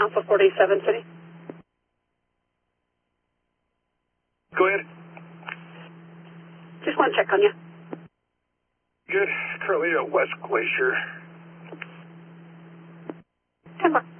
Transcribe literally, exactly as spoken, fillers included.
Alpha forty-seven City. Go ahead. Just want to check on you. Good. Currently at West Glacier. ten four.